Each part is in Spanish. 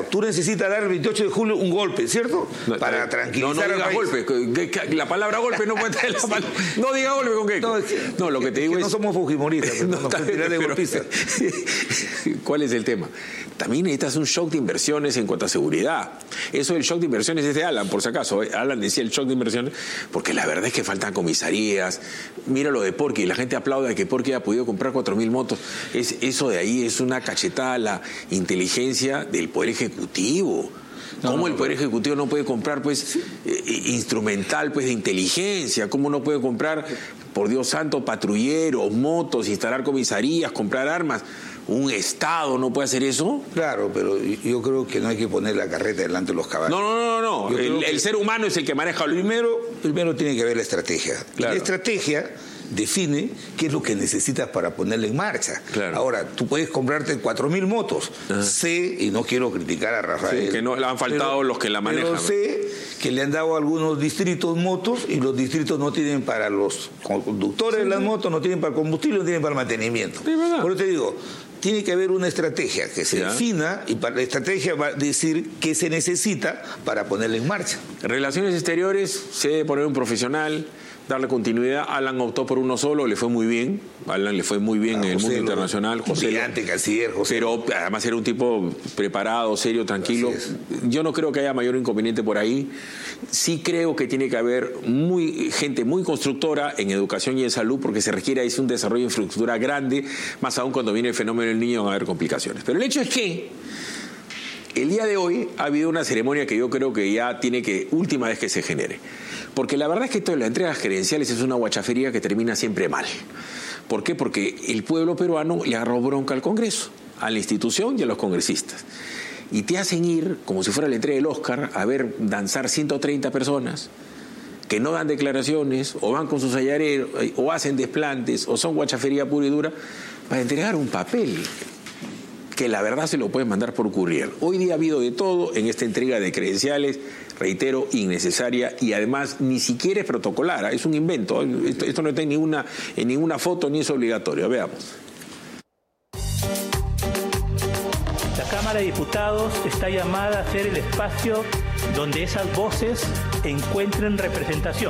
tú necesitas dar el 28 de julio un golpe, ¿cierto? Para tranquilizar al país. Golpe. La palabra golpe no puede tener la palabra. No diga golpe con qué. No, lo que te digo es... No somos fujimoristas, pero no nos pueden de golpistas. ¿Cuál es el tema? También necesitas un shock de inversiones en cuanto a seguridad. Eso del shock de inversiones es de Alan, por si acaso. Alan decía el shock de inversiones porque la verdad es que faltan comisarías. Mira lo de Porky, la gente aplaude de que Porky haya podido comprar 4.000 motos. Eso de ahí es una cachetada a la inteligencia del Poder Ejecutivo. ¿Cómo el Poder Ejecutivo no puede comprar, pues, instrumental, pues, de inteligencia? ¿Cómo no puede comprar, por Dios santo, patrulleros, motos, instalar comisarías, comprar armas? ¿Un Estado no puede hacer eso? Claro, pero yo creo que no hay que poner la carreta delante de los caballos. No. El ser humano es el que maneja lo primero tiene que haber la estrategia. Claro. La estrategia define qué es lo que necesitas para ponerla en marcha. Claro. Ahora, tú puedes comprarte 4.000 motos. Sé, y no quiero criticar a Rafael. Sí, que no le han faltado los que la manejan. Pero sé que le han dado a algunos distritos motos y los distritos no tienen para los conductores de las motos, no tienen para combustible, no tienen para mantenimiento. Sí, ¿verdad? Por eso te digo, tiene que haber una estrategia que se defina y la estrategia va a decir qué se necesita para ponerla en marcha. Relaciones exteriores, se debe poner un profesional, darle continuidad. Alan optó por uno solo, le fue muy bien. Alan le fue muy bien en el mundo internacional. Brillante canciller, José. Pero además era un tipo preparado, serio, tranquilo. Yo no creo que haya mayor inconveniente por ahí. Sí creo que tiene que haber gente muy constructora en educación y en salud, porque se requiere ahí un desarrollo de infraestructura grande, más aún cuando viene el fenómeno del niño van a haber complicaciones. Pero el hecho es que el día de hoy ha habido una ceremonia que yo creo que ya tiene que, última vez que se genere. Porque la verdad es que toda la entrega de credenciales es una guachafería que termina siempre mal. ¿Por qué? Porque el pueblo peruano le agarró bronca al Congreso, a la institución y a los congresistas. Y te hacen ir, como si fuera la entrega del Oscar, a ver danzar 130 personas que no dan declaraciones, o van con sus hallareros, o hacen desplantes, o son guachafería pura y dura, para entregar un papel que la verdad se lo pueden mandar por courier. Hoy día ha habido de todo en esta entrega de credenciales, reitero, innecesaria, y además ni siquiera es protocolar, es un invento. Esto no está en ninguna foto ni es obligatorio. Veamos. La Cámara de Diputados está llamada a ser el espacio donde esas voces encuentren representación.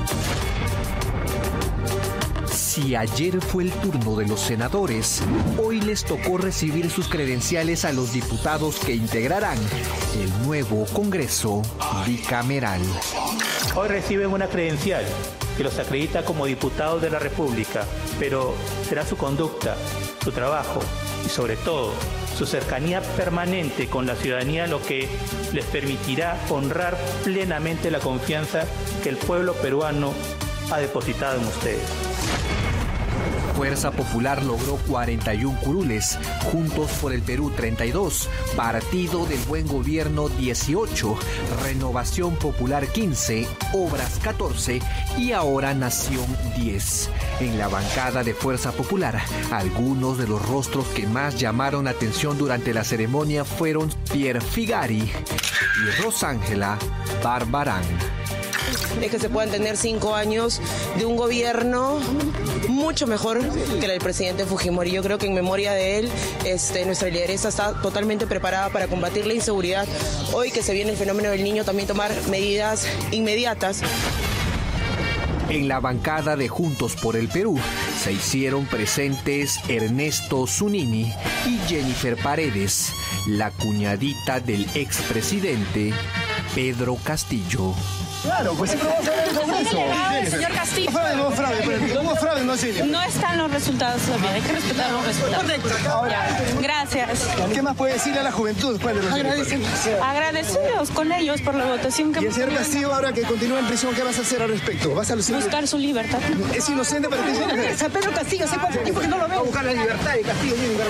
Si ayer fue el turno de los senadores, hoy les tocó recibir sus credenciales a los diputados que integrarán el nuevo Congreso bicameral. Hoy reciben una credencial que los acredita como diputados de la República, pero será su conducta, su trabajo y sobre todo su cercanía permanente con la ciudadanía lo que les permitirá honrar plenamente la confianza que el pueblo peruano ha depositado en ustedes. Fuerza Popular logró 41 curules, Juntos por el Perú 32, Partido del Buen Gobierno 18, Renovación Popular 15, Obras 14 y ahora Nación 10. En la bancada de Fuerza Popular, algunos de los rostros que más llamaron la atención durante la ceremonia fueron Pierre Figari y Rosángela Barbarán. Es que se puedan tener 5 años de un gobierno mucho mejor que el del presidente Fujimori. Yo creo que en memoria de él, nuestra lideresa está totalmente preparada para combatir la inseguridad. Hoy que se viene el fenómeno del niño, también tomar medidas inmediatas. En la bancada de Juntos por el Perú se hicieron presentes Ernesto Zunini y Jennifer Paredes, la cuñadita del expresidente Pedro Castillo. Claro, pues siempre vamos a ver eso. Señor Castillo. Hubo fraude, no están los resultados todavía, hay que respetar los resultados. Correcto. Ahora, gracias. ¿Qué más puede decirle a la juventud después de los Agradecidos con ellos por la votación que hemos tenido. Y el señor Castillo, ahora que continúa en prisión, ¿qué vas a hacer al respecto? ¿Vas a buscar su libertad? ¿Es inocente para que A Pedro Castillo, ¿hace cuánto tiempo que no lo veo? Va a buscar la libertad de Castillo.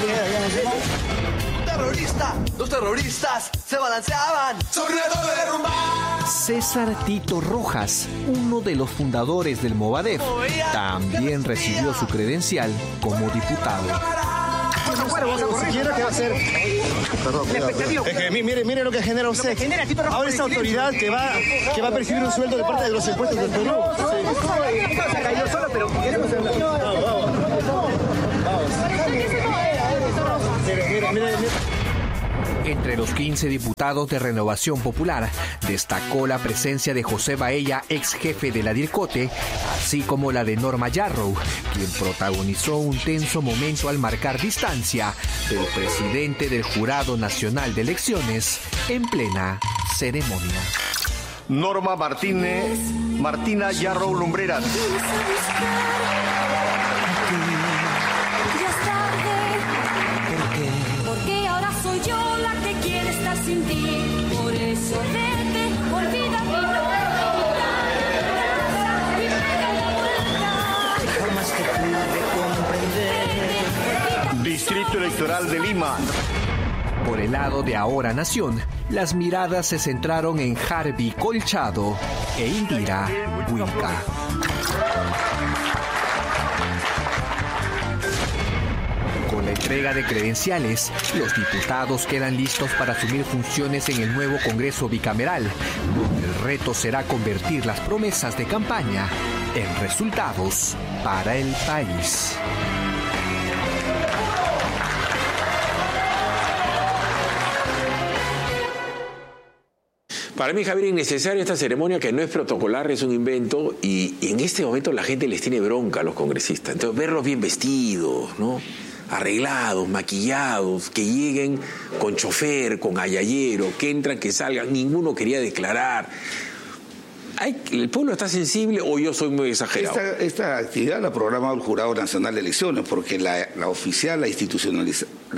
Dos terroristas se balanceaban sobre todo derrumbar. César Tito Rojas, uno de los fundadores del Movadef, también recibió su credencial como diputado. Vamos a correr. ¿Qué va a hacer? Es que mire lo que genera usted. Ahora esa autoridad que va a percibir un sueldo de parte de los impuestos del Perú. Se cayó solo, pero queremos Mire. Entre los 15 diputados de Renovación Popular, destacó la presencia de José Baella, ex jefe de la DIRCOTE, así como la de Norma Yarrow, quien protagonizó un tenso momento al marcar distancia del presidente del Jurado Nacional de Elecciones en plena ceremonia. Norma Martina Yarrow Lumbreras. Porque ahora soy yo la que quiere estar sin ti. Por eso vete, olvida mi nombre. Jamás te pude comprender. Distrito Electoral de Lima. Por el lado de Ahora Nación, las miradas se centraron en Harvey Colchado e Indira Huilca. Con la entrega de credenciales, los diputados quedan listos para asumir funciones en el nuevo Congreso bicameral, donde el reto será convertir las promesas de campaña en resultados para el país. Para mí, Javier, innecesaria esta ceremonia que no es protocolar, es un invento, y en este momento la gente les tiene bronca a los congresistas. Entonces, verlos bien vestidos, ¿no? Arreglados, maquillados, que lleguen con chofer, con ayayero, que entran, que salgan, ninguno quería declarar. ¿El pueblo está sensible o yo soy muy exagerado? Esta actividad la programa el Jurado Nacional de Elecciones, porque la oficial, la institucional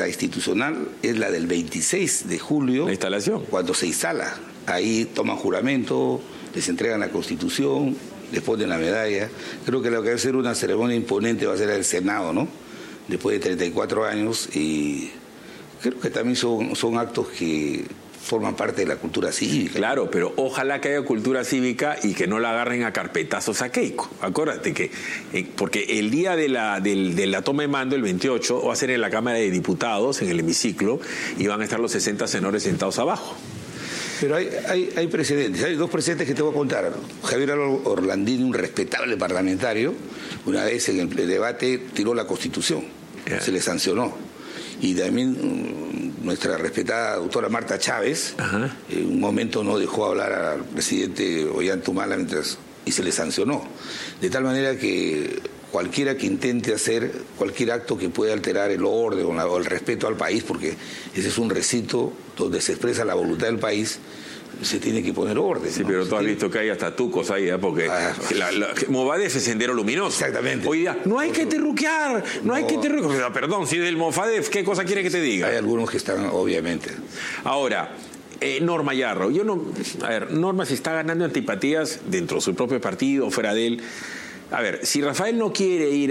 es la del 26 de julio. La instalación. Cuando se instala. Ahí toman juramento, les entregan la Constitución, les ponen la medalla. Creo que lo que va a ser una ceremonia imponente va a ser el Senado, ¿no? Después de 34 años, y creo que también son actos que forman parte de la cultura cívica. Claro, pero ojalá que haya cultura cívica y que no la agarren a carpetazos a Keiko. Acuérdate que, porque el día de la toma de mando, el 28, va a ser en la Cámara de Diputados, en el hemiciclo, y van a estar los 60 senadores sentados abajo. Pero hay precedentes, hay dos precedentes que te voy a contar. Javier Orlandini, un respetable parlamentario, una vez en el debate tiró la Constitución, se le sancionó. Y también nuestra respetada doctora Marta Chávez, en un momento no dejó hablar al presidente Ollantumala y se le sancionó. De tal manera que cualquiera que intente hacer cualquier acto que pueda alterar el orden o el respeto al país, porque ese es un recinto donde se expresa la voluntad del país, se tiene que poner orden. Sí, ¿no? pero tú has visto que hay hasta tucos ahí, porque Movadef es sendero luminoso. Exactamente. Hoy día, no hay que terruquear, no hay que terruquear. Perdón, si del Movadef, ¿qué cosa quiere que te diga? Hay algunos que están, obviamente. Ahora, Norma Yarrow, Norma se está ganando antipatías dentro de su propio partido, fuera de él. A ver, si Rafael no quiere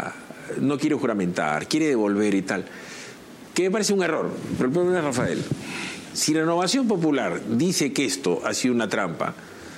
juramentar, quiere devolver y tal, que me parece un error, pero el problema es Rafael. Si Renovación Popular dice que esto ha sido una trampa,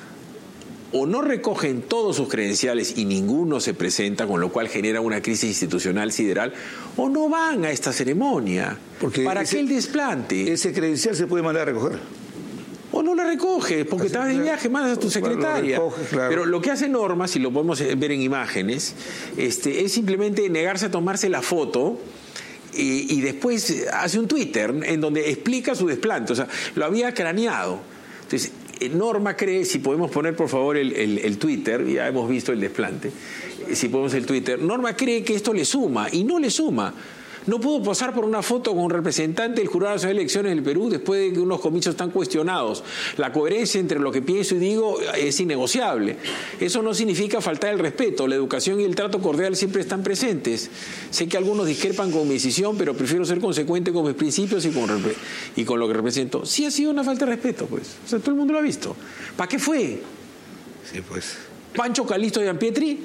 o no recogen todos sus credenciales y ninguno se presenta, con lo cual genera una crisis institucional sideral, o no van a esta ceremonia. Porque ¿para qué el desplante? Ese credencial se puede mandar a recoger. O no la recoges, porque estás de viaje, mandas a tu secretaria. Recoge, claro. Pero lo que hace Norma, si lo podemos ver en imágenes, es simplemente negarse a tomarse la foto y después hace un Twitter en donde explica su desplante. O sea, lo había craneado. Entonces, Norma cree, si podemos poner por favor el Twitter, ya hemos visto el desplante, si podemos el Twitter, Norma cree que esto le suma, y no le suma. No puedo posar por una foto con un representante del Jurado Nacional de Elecciones del Perú después de que unos comicios están cuestionados. La coherencia entre lo que pienso y digo es innegociable. Eso no significa faltar el respeto. La educación y el trato cordial siempre están presentes. Sé que algunos discrepan con mi decisión, pero prefiero ser consecuente con mis principios y con lo que represento. Sí ha sido una falta de respeto, pues. O sea, todo el mundo lo ha visto. ¿Para qué fue? Sí, pues. Pancho Calixto Gianpietri,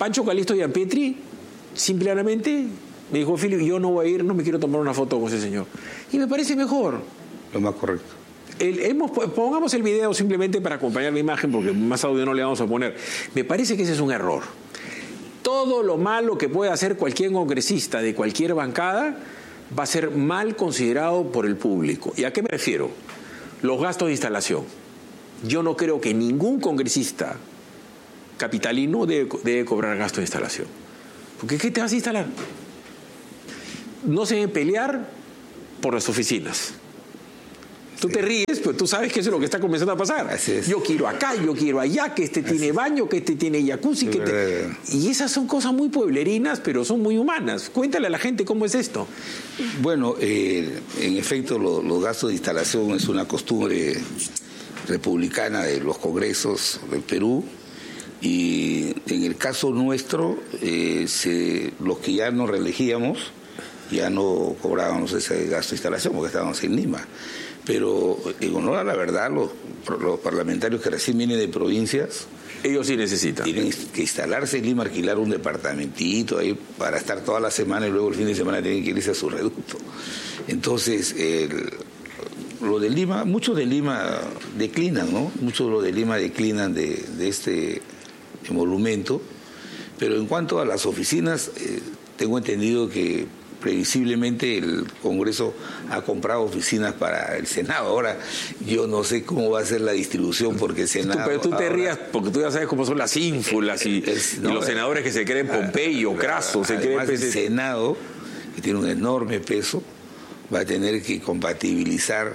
simplemente me dijo, Filio, yo no voy a ir, no me quiero tomar una foto con ese señor. Y me parece mejor. Lo más correcto. Pongamos el video simplemente para acompañar la imagen, porque más audio no le vamos a poner. Me parece que ese es un error. Todo lo malo que pueda hacer cualquier congresista de cualquier bancada va a ser mal considerado por el público. ¿Y a qué me refiero? Los gastos de instalación. Yo no creo que ningún congresista capitalino debe cobrar gastos de instalación. Porque ¿qué te vas a instalar? No se deben pelear por las oficinas. Tú te ríes, pero tú sabes que eso es lo que está comenzando a pasar. Así es. Yo quiero acá, yo quiero allá, que este tiene baño, que este tiene jacuzzi. Y esas son cosas muy pueblerinas, pero son muy humanas. Cuéntale a la gente cómo es esto. Bueno, en efecto, los gastos de instalación es una costumbre republicana de los congresos del Perú. Y en el caso nuestro, los que ya nos reelegíamos, ya no cobrábamos ese gasto de instalación porque estábamos en Lima. Pero en honor a la verdad, los parlamentarios que recién vienen de provincias, ellos sí necesitan. Tienen que instalarse en Lima, alquilar un departamentito ahí para estar toda la semana y luego el fin de semana tienen que irse a su reducto. Entonces, lo de Lima, muchos de Lima declinan, ¿no? Muchos de los de Lima declinan de este emolumento, pero en cuanto a las oficinas, tengo entendido que previsiblemente el Congreso ha comprado oficinas para el Senado. Ahora, yo no sé cómo va a ser la distribución porque el Senado... Pero tú te rías porque tú ya sabes cómo son las ínfulas y los senadores que se creen Pompeyo, Craso, se creen... Además, el Senado, que tiene un enorme peso, va a tener que compatibilizar.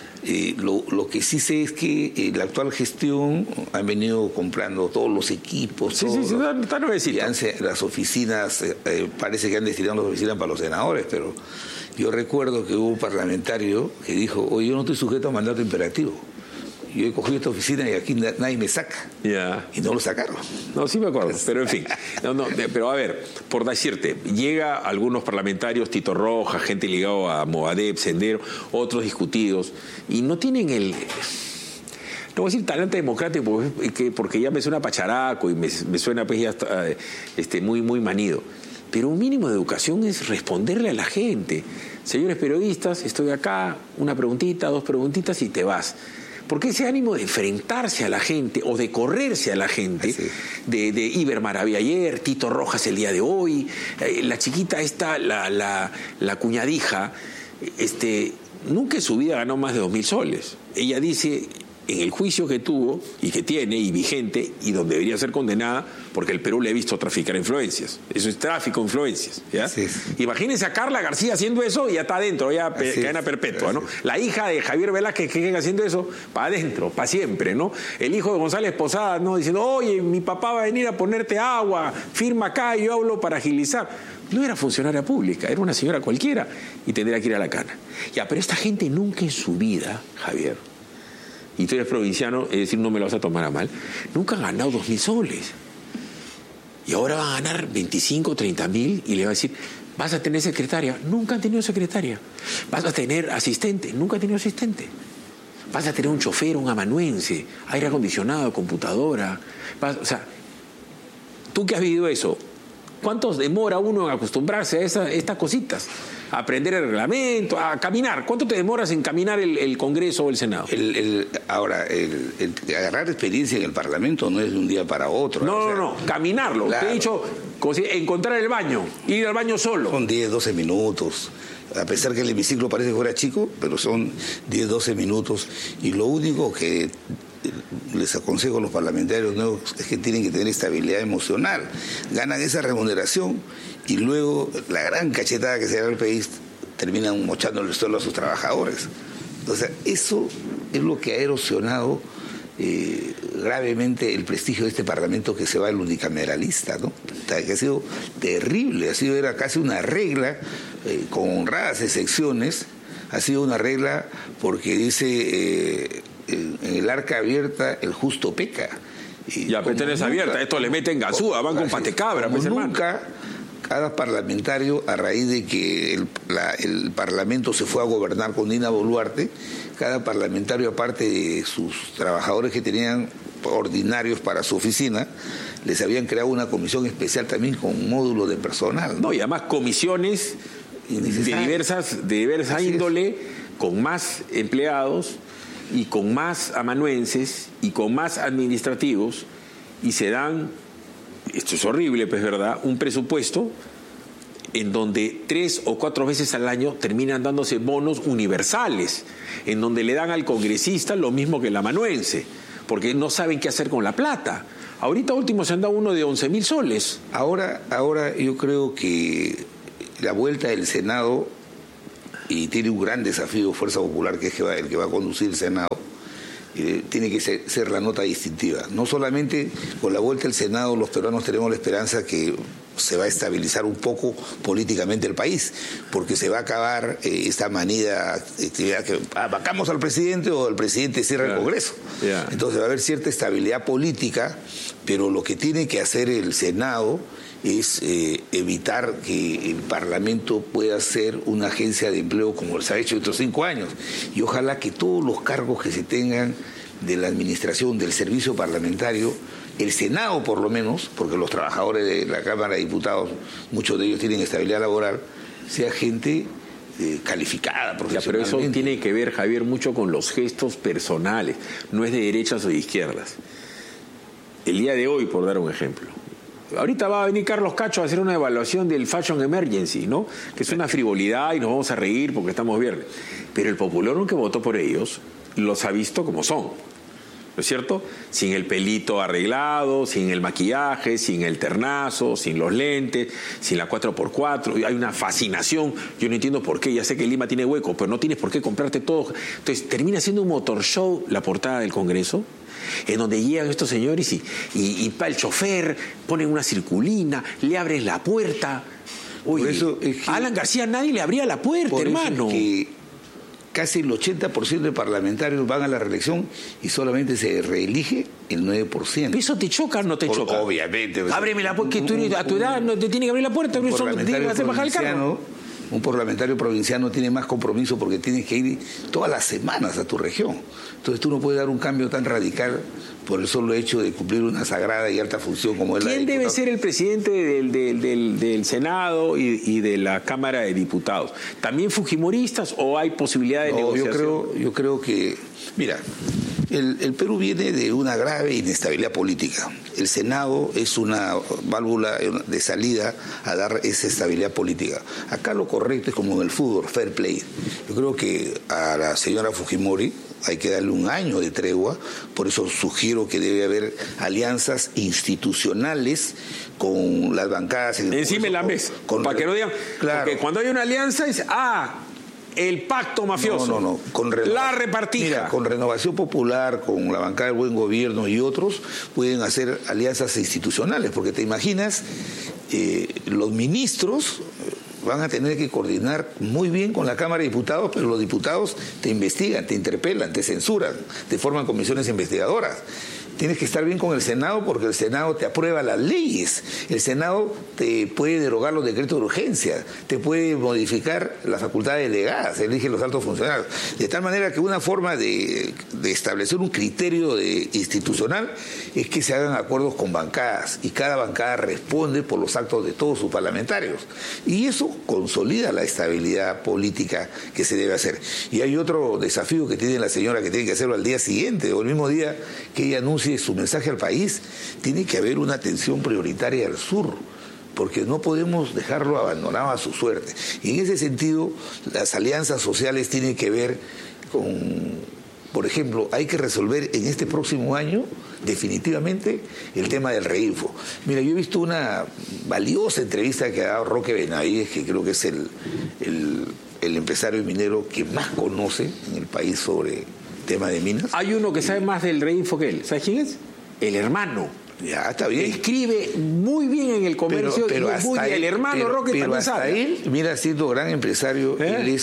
Lo que sí sé es que la actual gestión han venido comprando todos los equipos. Está nuevecito. Las oficinas, parece que han destinado las oficinas para los senadores, pero yo recuerdo que hubo un parlamentario que dijo: oye, yo no estoy sujeto a mandato imperativo. Yo he cogido esta oficina y aquí nadie me saca. Y no lo sacaron. No, sí me acuerdo, pero en fin. Pero a ver, por decirte, llega algunos parlamentarios, Tito Rojas, gente ligado a Movadep, Sendero, otros discutidos, y no tienen no voy a decir talante democrático porque ya me suena pacharaco y me suena pues ya muy, muy manido. Pero un mínimo de educación es responderle a la gente. Señores periodistas, estoy acá, una preguntita, dos preguntitas y te vas. Porque ese ánimo de enfrentarse a la gente o de correrse a la gente, de Iber Maravilla ayer, Tito Rojas el día de hoy, la chiquita esta, la cuñadija, nunca en su vida ganó más de 2.000 soles. Ella dice, en el juicio que tuvo y que tiene y vigente y donde debería ser condenada, porque el Perú le ha visto traficar influencias. Eso es tráfico de influencias, ¿ya? Imagínense a Carla García haciendo eso y ya está adentro, ya cadena perpetua, ¿no? La hija de Javier Velázquez que llega haciendo eso, para adentro, para siempre, ¿no? El hijo de González Posada, ¿no? Diciendo, oye, mi papá va a venir a ponerte agua, firma acá y yo hablo para agilizar. No era funcionaria pública, era una señora cualquiera y tendría que ir a la cana. Ya, pero esta gente nunca en su vida, Javier, y tú eres provinciano, es decir, no me lo vas a tomar a mal, nunca han ganado 2.000 soles. Y ahora van a ganar 25, 30.000 y le va a decir, vas a tener secretaria. Nunca han tenido secretaria. Vas a tener asistente. Nunca han tenido asistente. Vas a tener un chofer, un amanuense, aire acondicionado, computadora. O sea, tú que has vivido eso, ¿cuánto demora uno en acostumbrarse a estas cositas? A aprender el reglamento, a caminar. ¿Cuánto te demoras en caminar el Congreso o el Senado? Ahora, agarrar experiencia en el Parlamento no es de un día para otro. No, caminarlo. Claro. Te he dicho, encontrar el baño, ir al baño solo. Son 10, 12 minutos. A pesar que el hemiciclo parece que fuera chico, pero son 10, 12 minutos. Y lo único que les aconsejo a los parlamentarios nuevos es que tienen que tener estabilidad emocional. Ganan esa remuneración y luego la gran cachetada que se da al país terminan mochando el suelo a sus trabajadores. Entonces, eso es lo que ha erosionado gravemente el prestigio de este Parlamento, que se va el unicameralista, ¿no? Que ha sido terrible, era casi una regla, con honradas excepciones, ha sido una regla porque dice... en el arca abierta el justo peca. Ya, pero tenés abierta, esto le meten gasúa, van con patecabra. Pues, nunca, cada parlamentario, a raíz de que el Parlamento se fue a gobernar con Dina Boluarte, cada parlamentario, aparte de sus trabajadores que tenían ordinarios para su oficina, les habían creado una comisión especial también con módulo de personal. No, y además comisiones de diversa índole, con más empleados y con más amanuenses y con más administrativos, y se dan, esto es horrible, pues verdad, un presupuesto en donde 3 o 4 veces al año terminan dándose bonos universales, en donde le dan al congresista lo mismo que el amanuense, porque no saben qué hacer con la plata. Ahorita último se han dado uno de 11.000 soles. Ahora yo creo que la vuelta del Senado y tiene un gran desafío, Fuerza Popular, que es el que va a conducir el Senado. Tiene que ser la nota distintiva. No solamente con la vuelta al Senado los peruanos tenemos la esperanza que se va a estabilizar un poco políticamente el país, porque se va a acabar esta manida actividad que vacamos al presidente o el presidente cierra el Congreso. Entonces va a haber cierta estabilidad política, pero lo que tiene que hacer el Senado es evitar que el Parlamento pueda ser una agencia de empleo como se ha hecho estos 5 años. Y ojalá que todos los cargos que se tengan de la administración, del servicio parlamentario, el Senado por lo menos, porque los trabajadores de la Cámara de Diputados, muchos de ellos tienen estabilidad laboral, sea gente calificada profesionalmente. Pero eso tiene que ver, Javier, mucho con los gestos personales, no es de derechas o de izquierdas. El día de hoy, por dar un ejemplo, ahorita va a venir Carlos Cacho a hacer una evaluación del Fashion Emergency, ¿no? Que es una frivolidad y nos vamos a reír porque estamos viernes. Pero el populón que votó por ellos los ha visto como son, ¿no es cierto? Sin el pelito arreglado, sin el maquillaje, sin el ternazo, sin los lentes, sin la 4x4. Hay una fascinación. Yo no entiendo por qué. Ya sé que Lima tiene hueco, pero no tienes por qué comprarte todo. Entonces termina siendo un motor show la portada del Congreso, en donde llegan estos señores y para el chofer ponen una circulina, le abren la puerta. Oye, eso es que Alan García nadie le abría la puerta, hermano. Es que casi el 80% de parlamentarios van a la reelección y solamente se reelige el 9%. ¿Eso te choca o no te choca? Obviamente. Ábreme la puerta, que a tu edad no te tiene que abrir la puerta, te tiene que hacer bajar el carro. Un parlamentario provinciano tiene más compromiso porque tienes que ir todas las semanas a tu región. Entonces tú no puedes dar un cambio tan radical por el solo hecho de cumplir una sagrada y alta función como es la de ¿Quién debe ser el presidente del Senado y de la Cámara de Diputados? ¿También fujimoristas o hay posibilidad de negociación? Yo creo que, mira, el Perú viene de una grave inestabilidad política. El Senado es una válvula de salida a dar esa estabilidad política. Acá lo correcto es como en el fútbol, fair play. Yo creo que a la señora Fujimori hay que darle un año de tregua, por eso sugiero que debe haber alianzas institucionales con las bancadas. Encima la mesa, para que no digan, claro, porque cuando hay una alianza es, el pacto mafioso. No. La repartija. Mira, con Renovación Popular, con la bancada del Buen Gobierno y otros, pueden hacer alianzas institucionales, porque te imaginas, los ministros van a tener que coordinar muy bien con la Cámara de Diputados, pero los diputados te investigan, te interpelan, te censuran, te forman comisiones investigadoras. Tienes que estar bien con el Senado porque el Senado te aprueba las leyes. El Senado te puede derogar los decretos de urgencia, te puede modificar las facultades delegadas, elige los altos funcionarios. De tal manera que una forma de establecer un criterio institucional es que se hagan acuerdos con bancadas y cada bancada responde por los actos de todos sus parlamentarios. Y eso consolida la estabilidad política que se debe hacer. Y hay otro desafío que tiene la señora que tiene que hacerlo al día siguiente o el mismo día que ella anuncie su mensaje al país. Tiene que haber una atención prioritaria al sur, porque no podemos dejarlo abandonado a su suerte. Y en ese sentido, las alianzas sociales tienen que ver con, por ejemplo, hay que resolver en este próximo año definitivamente el tema del Reinfo. Mira, yo he visto una valiosa entrevista que ha dado Roque Benavides, que creo que es el empresario minero que más conoce en el país sobre tema de minas. Hay uno que sabe más del Reinfo que él. ¿Sabes quién es? El hermano. Ya, está bien. Escribe muy bien en el comercio. Pero hasta el hermano Roque pero también hasta sabe. Él, mira, siendo gran empresario,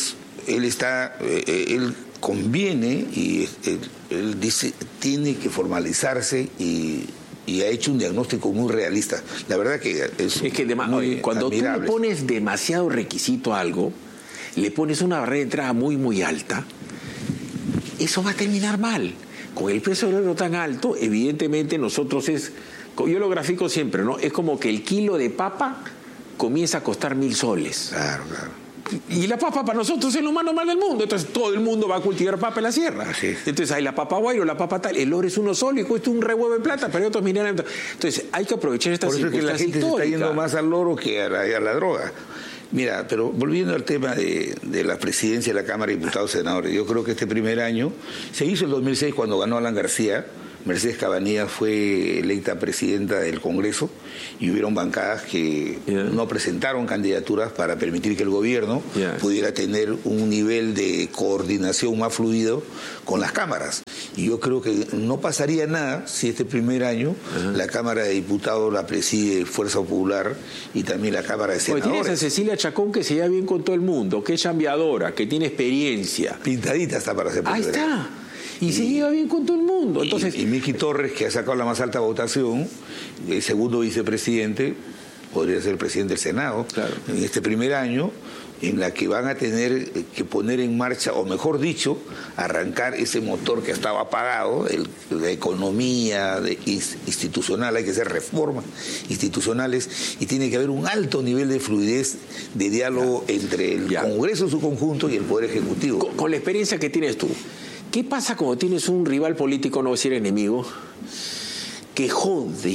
él conviene y él dice tiene que formalizarse y ha hecho un diagnóstico muy realista. La verdad que es que muy cuando admirable. Tú pones demasiado requisito a algo, le pones una barrera de entrada muy, muy alta, eso va a terminar mal. Con el precio del oro tan alto, evidentemente nosotros yo lo grafico siempre, ¿no? Es como que el kilo de papa comienza a costar 1.000 soles. Claro. Y la papa para nosotros es lo más normal del mundo. Entonces todo el mundo va a cultivar papa en la sierra. Así es. Entonces hay la papa guairo, la papa tal. El oro es 1 sol y cuesta un rehuevo de plata, pero hay otros minerales. Entonces hay que aprovechar estas circunstancias. Por eso es que la gente se está yendo más al oro que a la droga. Mira, pero volviendo al tema de la presidencia de la Cámara de Diputados y Senadores, yo creo que este primer año se hizo el 2006 cuando ganó Alan García, Mercedes Cabanillas fue electa presidenta del Congreso y hubieron bancadas que no presentaron candidaturas para permitir que el gobierno pudiera tener un nivel de coordinación más fluido con las cámaras. Y yo creo que no pasaría nada si este primer año la Cámara de Diputados la preside Fuerza Popular y también la Cámara de Senadores. Tienes a Cecilia Chacón, que se lleva bien con todo el mundo, que es chambeadora, que tiene experiencia. Pintadita está para ser presidenta. Ahí está. Y se lleva bien con todo el mundo. Entonces, y Miki Torres, que ha sacado la más alta votación, el segundo vicepresidente, podría ser el presidente del Senado, en este primer año, en la que van a tener que poner en marcha, o mejor dicho, arrancar ese motor que estaba apagado, la economía institucional. Hay que hacer reformas institucionales y tiene que haber un alto nivel de fluidez de diálogo entre el Congreso en su conjunto y el Poder Ejecutivo. Con la experiencia que tienes tú, ¿qué pasa cuando tienes un rival político, no decir enemigo, que jode,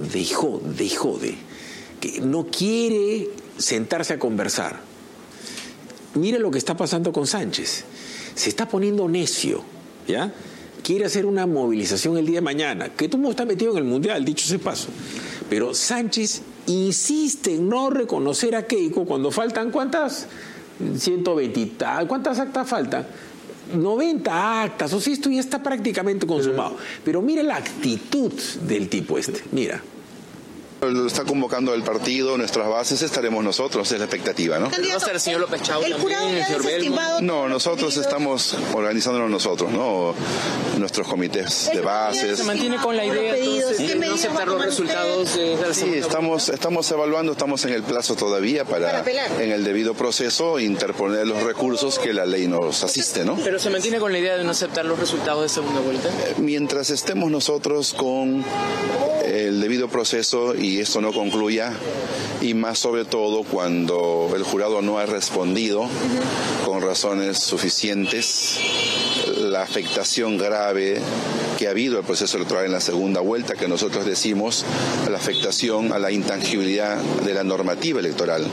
que no quiere sentarse a conversar? Mira lo que está pasando con Sánchez. Se está poniendo necio, ¿ya? Quiere hacer una movilización el día de mañana, que todo el mundo está metido en el Mundial, dicho ese paso. Pero Sánchez insiste en no reconocer a Keiko cuando faltan, ¿cuántas? 120, ¿cuántas actas faltan? 90 actas, o sea, esto ya está prácticamente consumado. Pero mira la actitud del tipo mira. Lo está convocando el partido, nuestras bases, estaremos nosotros, es la expectativa, ¿no? ¿Va a estar el señor López Chau también, el señor Belmo? No, nosotros estamos organizándonos nosotros, ¿no? Nuestros comités de bases. ¿Se mantiene con la idea entonces de no aceptar los resultados de la segunda? Sí, estamos evaluando, estamos en el plazo todavía para en el debido proceso, interponer los recursos que la ley nos asiste, ¿no? ¿Pero se mantiene con la idea de no aceptar los resultados de segunda vuelta? Mientras estemos nosotros con el debido proceso y esto no concluya, y más sobre todo cuando el jurado no ha respondido con razones suficientes, la afectación grave que ha habido el proceso electoral en la segunda vuelta, que nosotros decimos la afectación a la intangibilidad de la normativa electoral.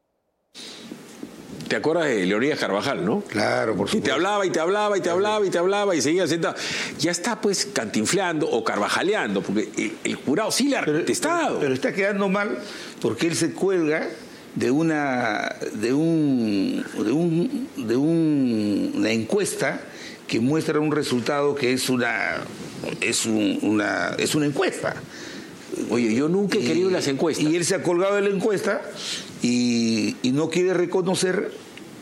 ¿Te acuerdas de Leonidas Carvajal, no? Claro, por supuesto. Y te hablaba y seguía sentado. Ya está pues cantinfleando o carvajaleando, porque el jurado sí le ha contestado. Pero está quedando mal porque él se cuelga de una encuesta que muestra un resultado que es una encuesta. Oye, yo nunca he querido las encuestas. Y él se ha colgado de la encuesta y no quiere reconocer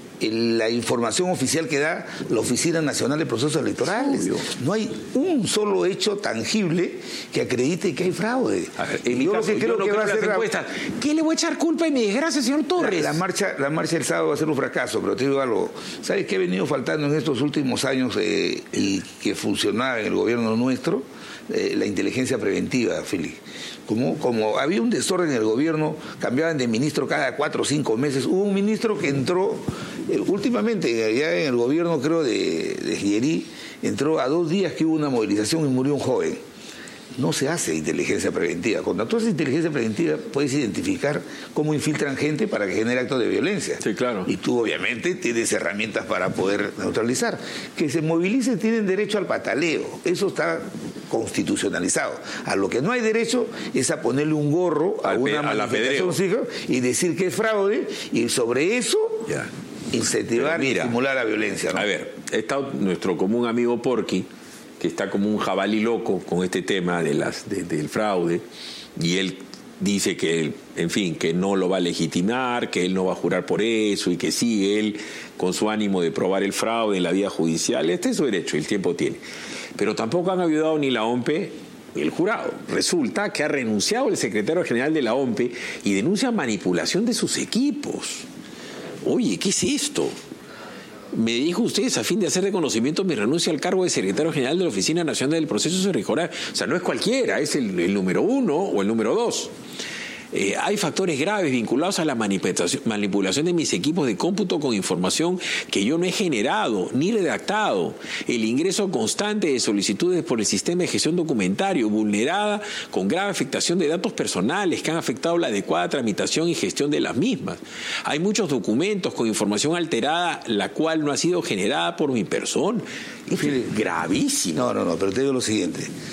la información oficial que da la Oficina Nacional de Procesos Electorales. Obvio. No hay un solo hecho tangible que acredite que hay fraude. A ver, en mi caso, yo no creo las encuestas. ¿Qué le voy a echar culpa en mi desgracia, señor Torres? La marcha del sábado va a ser un fracaso, pero te digo algo. ¿Sabes qué ha venido faltando en estos últimos años y que funcionaba en el gobierno nuestro? La inteligencia preventiva, Félix. Como había un desorden en el gobierno, cambiaban de ministro cada 4 o 5 meses. Hubo un ministro que entró últimamente, allá en el gobierno, creo, de Gieri, entró a 2 días que hubo una movilización y murió un joven. No se hace inteligencia preventiva. Cuando tú haces inteligencia preventiva, puedes identificar cómo infiltran gente para que genere actos de violencia. Sí, claro. Y tú, obviamente, tienes herramientas para poder neutralizar. Que se movilicen, tienen derecho al pataleo. Eso está constitucionalizado. A lo que no hay derecho es a ponerle un gorro a una manifestación y decir que es fraude, y sobre eso incentivar y estimular la violencia, ¿no? A ver, está nuestro común amigo Porky, que está como un jabalí loco con este tema del fraude, y él dice que él, en fin, que no lo va a legitimar, que él no va a jurar por eso, y que sigue él con su ánimo de probar el fraude en la vía judicial. Este es su derecho, el tiempo tiene. Pero tampoco han ayudado ni la OMPE ni el jurado. Resulta que ha renunciado el secretario general de la OMPE y denuncia manipulación de sus equipos. Oye, ¿qué es esto? Me dijo usted, a fin de hacer reconocimiento, mi renuncia al cargo de secretario general de la Oficina Nacional del Proceso Electoral. O sea, no es cualquiera, es el número 1 o el número 2. Hay factores graves vinculados a la manipulación de mis equipos de cómputo con información que yo no he generado ni redactado. El ingreso constante de solicitudes por el sistema de gestión documentario vulnerada con grave afectación de datos personales que han afectado la adecuada tramitación y gestión de las mismas. Hay muchos documentos con información alterada, la cual no ha sido generada por mi persona. Es gravísimo. No, pero te digo lo siguiente.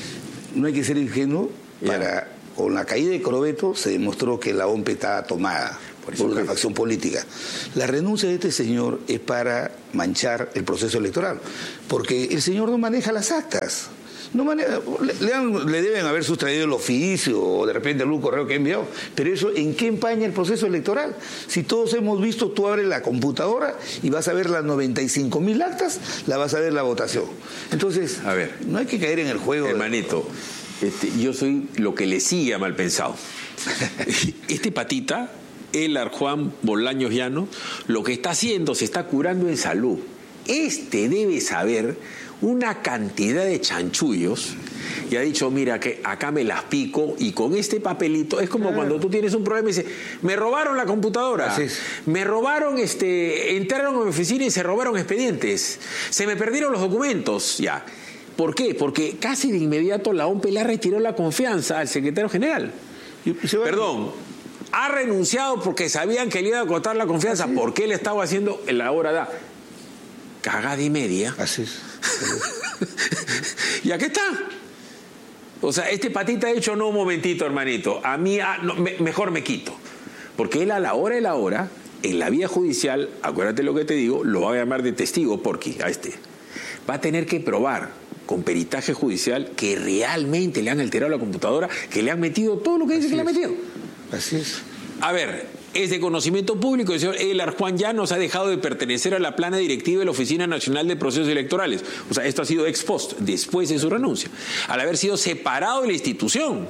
no hay que ser ingenuo. Con la caída de Crobeto se demostró que la OMP estaba tomada por una facción política. La renuncia de este señor es para manchar el proceso electoral, porque el señor no maneja las actas. No maneja, le deben haber sustraído el oficio o de repente algún correo que ha enviado, pero eso ¿en qué empaña el proceso electoral? Si todos hemos visto, tú abres la computadora y vas a ver las 95.000 actas, la vas a ver la votación. Entonces, a ver, no hay que caer en el juego. Hermanito, yo soy lo que le sigue a mal pensado. Este patita, el Juan Bolaños Llano, lo que está haciendo, se está curando en salud. Debe saber una cantidad de chanchullos y ha dicho, mira, que acá me las pico y con este papelito, es como cuando tú tienes un problema y dices, me robaron la computadora, me robaron, entraron a mi oficina y se robaron expedientes, se me perdieron los documentos, ya. ¿Por qué? Porque casi de inmediato la OMP le retiró la confianza al secretario general. Perdón, ha renunciado porque sabían que le iba a cortar la confianza. ¿Por qué le estaba haciendo en la hora da? Cagada y media. Así es. Y aquí está. O sea, este patita ha dicho, no, un momentito, hermanito, a mí mejor me quito. Porque él a la hora de la hora, en la vía judicial, acuérdate lo que te digo, lo va a llamar de testigo, porque va a tener que probar con peritaje judicial que realmente le han alterado la computadora, que le han metido todo lo que dice que le han metido. Así es. A ver, es de conocimiento público, el señor Elar Juan Llanos ha dejado de pertenecer a la plana directiva de la Oficina Nacional de Procesos Electorales. O sea, esto ha sido ex post, después de su renuncia, al haber sido separado de la institución.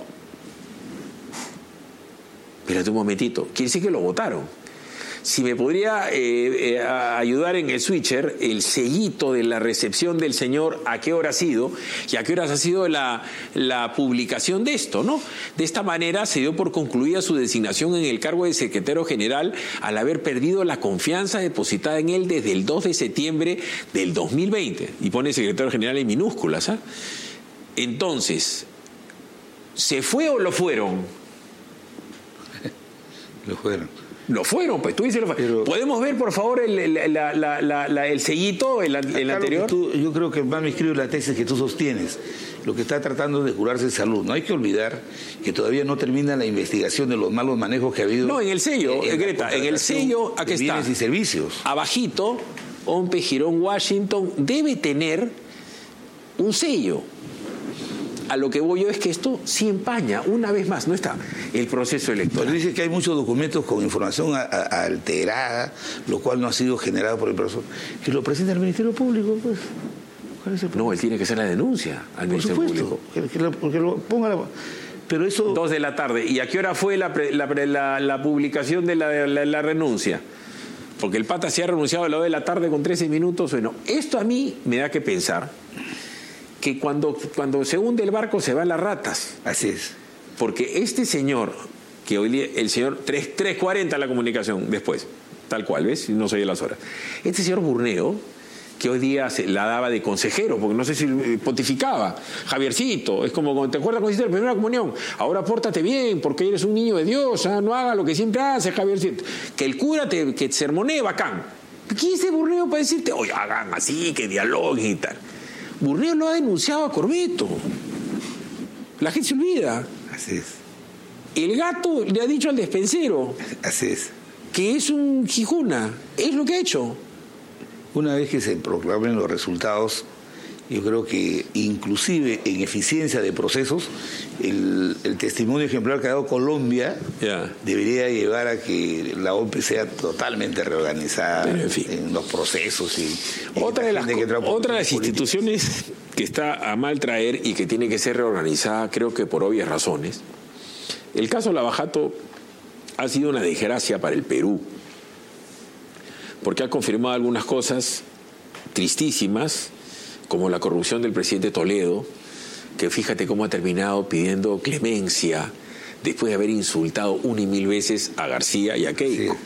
Espérate un momentito, quiere decir que lo votaron. Si me podría ayudar en el switcher, el sellito de la recepción del señor, a qué hora ha sido y a qué horas ha sido la publicación de esto, ¿no? De esta manera se dio por concluida su designación en el cargo de secretario general al haber perdido la confianza depositada en él desde el 2 de septiembre del 2020. Y pone secretario general en minúsculas, ¿ah? Entonces, ¿se fue o lo fueron? Lo fueron. Lo fueron, pues tú dices lo fueron. ¿Podemos ver, por favor, el sellito, el anterior? Yo creo que más me escribe la tesis que tú sostienes. Lo que está tratando de curarse en salud. No hay que olvidar que todavía no termina la investigación de los malos manejos que ha habido. No, en el sello, Greta, en el sello, aquí está. Bienes y servicios. Abajito, OMP Girón Washington debe tener un sello. A lo que voy yo es que esto sí empaña, una vez más, no está el proceso electoral. Pero dice que hay muchos documentos con información alterada, lo cual no ha sido generado por el profesor. Que lo presenta el Ministerio Público, pues. ¿Cuál es el problema? No, él tiene que hacer la denuncia al Ministerio Público. Porque lo ponga pero eso... 2 de la tarde. ¿Y a qué hora fue la publicación de la renuncia? Porque el pata se ha renunciado a las 2 de la tarde con 13 minutos. Bueno, esto a mí me da que pensar que cuando se hunde el barco se van las ratas. Así es. Porque este señor, que hoy día, el señor 3:40 la comunicación después, tal cual, ¿ves? No sé las horas. Este señor Burneo, que hoy día se la daba de consejero, porque no sé si pontificaba, Javiercito, es como, ¿te acuerdas cuando hiciste la primera comunión? Ahora pórtate bien, porque eres un niño de Dios, no haga lo que siempre hace, Javiercito. Que el cura que te sermonee, bacán. ¿Quién es ese Burneo para decirte, oye, hagan así, que dialoguen y tal? Burneo lo ha denunciado a Corbeto. La gente se olvida. Así es. El gato le ha dicho al despensero. Así es. Que es un jijuna. Es lo que ha hecho. Una vez que se proclamen los resultados, yo creo que inclusive en eficiencia de procesos, el testimonio ejemplar que ha dado Colombia debería llevar a que la OMP sea totalmente reorganizada. Pero en fin, en los procesos. Otra de las instituciones que está a mal traer y que tiene que ser reorganizada, creo que por obvias razones. El caso Lavajato ha sido una desgracia para el Perú, porque ha confirmado algunas cosas tristísimas, como la corrupción del presidente Toledo, que fíjate cómo ha terminado pidiendo clemencia después de haber insultado 1 y 1000 veces a García y a Keiko.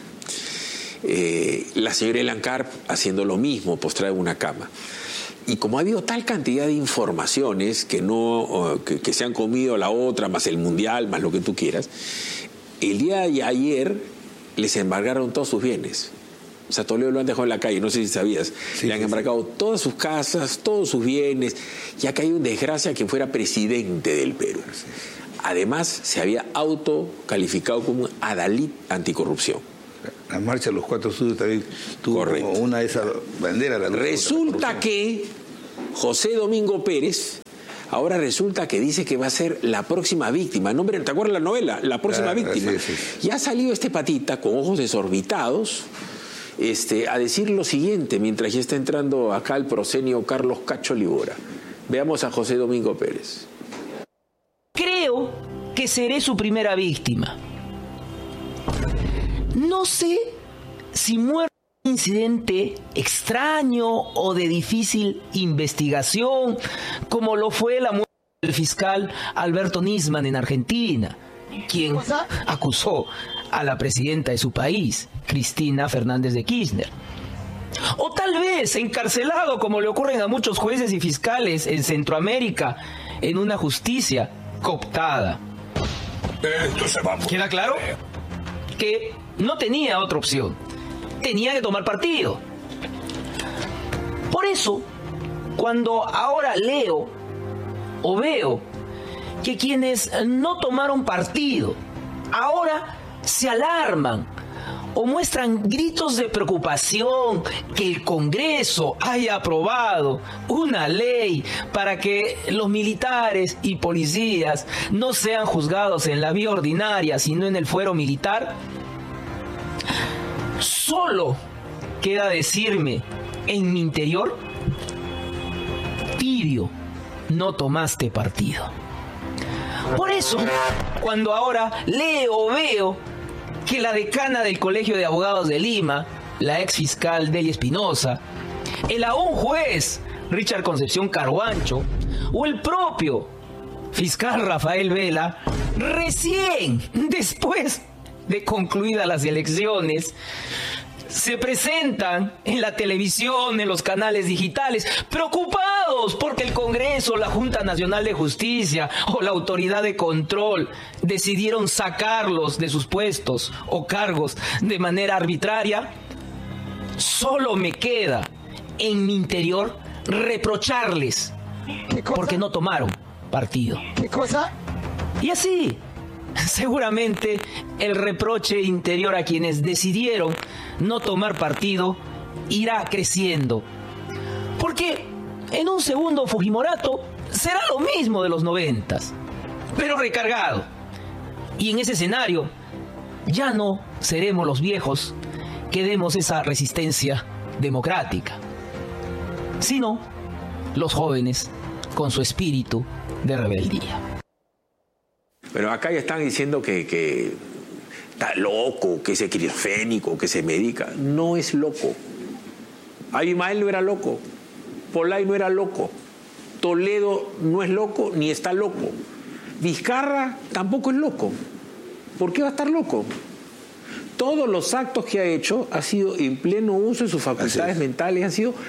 Sí. La señora Elancar haciendo lo mismo, postrada en una cama. Y como ha habido tal cantidad de informaciones que se han comido la otra, más el mundial, más lo que tú quieras, el día de ayer les embargaron todos sus bienes. O sea, Toledo lo han dejado en la calle, no sé si sabías. Sí, le han embarcado todas sus casas, todos sus bienes, y ha caído en desgracia que fuera presidente del Perú. Además, se había autocalificado como un adalid anticorrupción. La marcha de los 4 Suyos también tuvo como una de esas banderas. Resulta que José Domingo Pérez, ahora resulta que dice que va a ser la próxima víctima. ¿No? ¿Te acuerdas la novela? La próxima víctima. Sí. Y ha salido este patita con ojos desorbitados a decir lo siguiente, mientras ya está entrando acá el proscenio Carlos Cacho Libora. Veamos a José Domingo Pérez. Creo que seré su primera víctima. No sé si muero en un incidente extraño o de difícil investigación, como lo fue la muerte del fiscal Alberto Nisman en Argentina, quien acusó a la presidenta de su país, Cristina Fernández de Kirchner. O tal vez encarcelado, como le ocurren a muchos jueces y fiscales en Centroamérica, en una justicia cooptada. ¿Queda claro? Que no tenía otra opción. Tenía que tomar partido. Por eso, cuando ahora leo o veo que quienes no tomaron partido ahora se alarman o muestran gritos de preocupación que el Congreso haya aprobado una ley para que los militares y policías no sean juzgados en la vía ordinaria, sino en el fuero militar, solo queda decirme en mi interior: tibio, no tomaste partido. Por eso, cuando ahora leo o veo que la decana del Colegio de Abogados de Lima, la ex fiscal Delia Espinosa, el aún juez Richard Concepción Carhuancho o el propio fiscal Rafael Vela, recién después de concluidas las elecciones, se presentan en la televisión, en los canales digitales, preocupados porque el Congreso, la Junta Nacional de Justicia o la Autoridad de Control decidieron sacarlos de sus puestos o cargos de manera arbitraria, solo me queda en mi interior reprocharles porque no tomaron partido. ¿Qué cosa? Y así, seguramente el reproche interior a quienes decidieron no tomar partido irá creciendo. Porque en un segundo Fujimorato será lo mismo de los 90s, pero recargado. Y en ese escenario ya no seremos los viejos que demos esa resistencia democrática, sino los jóvenes con su espíritu de rebeldía. Pero acá ya están diciendo que está loco, que es esquizofrénico, que se medica. No es loco. Abimael no era loco. Polay no era loco. Toledo no es loco ni está loco. Vizcarra tampoco es loco. ¿Por qué va a estar loco? Todos los actos que ha hecho ha sido en pleno uso de sus facultades mentales, han sido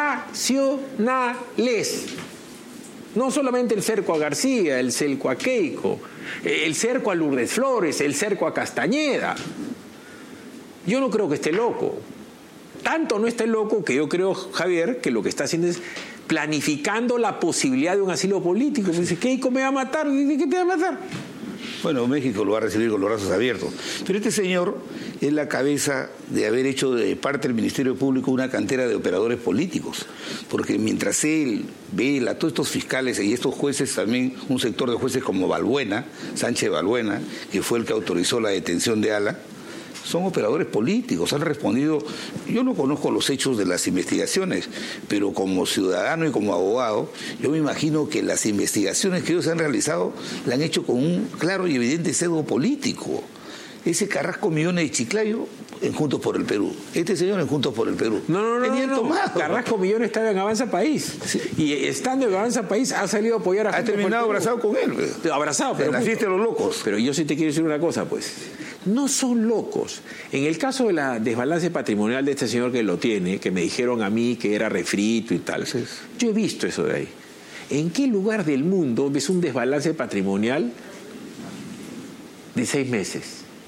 racionales. No solamente el cerco a García, el cerco a Keiko, el cerco a Lourdes Flores, el cerco a Castañeda. Yo no creo que esté loco. Tanto no esté loco que yo creo, Javier, que lo que está haciendo es planificando la posibilidad de un asilo político. Dice, Keiko me va a matar. ¿De qué te va a matar? Bueno, México lo va a recibir con los brazos abiertos. Pero este señor es la cabeza de haber hecho de parte del Ministerio Público una cantera de operadores políticos. Porque mientras él vela a todos estos fiscales y estos jueces, también un sector de jueces como Balbuena, Sánchez Balbuena, que fue el que autorizó la detención de Ala, son operadores políticos, han respondido. Yo no conozco los hechos de las investigaciones, pero como ciudadano y como abogado, yo me imagino que las investigaciones que ellos han realizado la han hecho con un claro y evidente sesgo político. Ese Carrasco Millones de Chiclayo en Juntos por el Perú. Este señor en Juntos por el Perú. No. Carrasco Millones estaba en Avanza País. Sí. Y estando en Avanza País ha salido a apoyar a Juntos. Ha terminado abrazado con él. Abrazado, pero en la fiesta de los locos. Pero yo sí te quiero decir una cosa, pues. No son locos. En el caso de la desbalance patrimonial de este señor que lo tiene, que me dijeron a mí que era refrito y tal, sí. Yo he visto eso de ahí. ¿En qué lugar del mundo ves un desbalance patrimonial de 6 meses?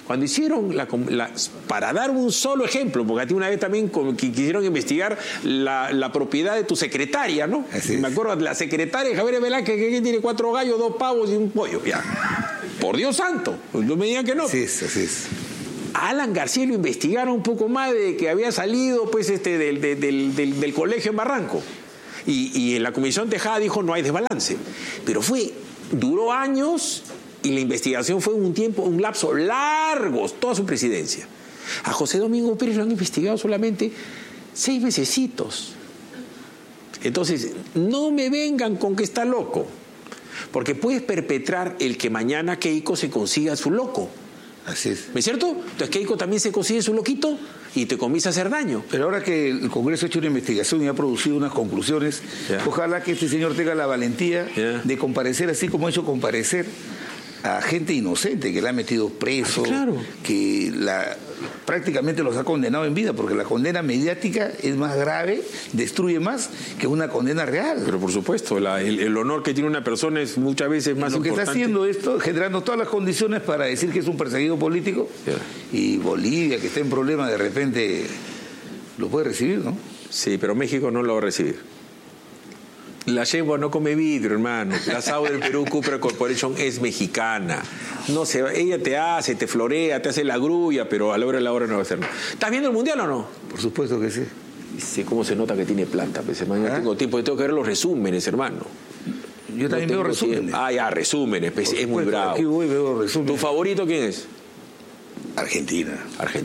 Cuando hicieron para dar un solo ejemplo, porque a ti una vez también quisieron investigar la propiedad de tu secretaria, ¿no? Me acuerdo, la secretaria de Javier Velázquez, que tiene 4 gallos, 2 pavos y un pollo, ya. Por Dios santo, no me digan que no. Así es. A Alan García lo investigaron un poco más de que había salido pues del colegio en Barranco. Y en la Comisión Tejada dijo no hay desbalance. Pero duró años y la investigación fue un lapso largo, toda su presidencia. A José Domingo Pérez lo han investigado solamente 6 mesecitos. Entonces, no me vengan con que está loco, porque puedes perpetrar el que mañana Keiko se consiga su loco. Así es. ¿No es cierto? Entonces Keiko también se consigue su loquito y te comienza a hacer daño. Pero ahora que el Congreso ha hecho una investigación y ha producido unas conclusiones, ojalá que este señor tenga la valentía de comparecer, así como ha hecho comparecer a gente inocente que la ha metido preso, que prácticamente los ha condenado en vida, porque la condena mediática es más grave, destruye más que una condena real. Pero por supuesto, el honor que tiene una persona es muchas veces más importante. Lo que está haciendo esto, generando todas las condiciones para decir que es un perseguido político, y Bolivia, que está en problemas, de repente lo puede recibir, ¿no? Sí, pero México no lo va a recibir. La yegua no come vidrio, hermano. La SAO del Perú Cooper Corporation es mexicana. Ella te florea, te hace la grulla, pero a la hora no va a hacer nada. ¿Estás viendo el Mundial o no? Por supuesto que sí. Sé cómo se nota que tiene plata, pues, hermano. No tengo tiempo, tengo que ver los resúmenes, hermano. Yo también veo resúmenes. Resúmenes, pues, es muy bravo. Aquí voy, veo resúmenes. ¿Tu favorito quién es? Argentina,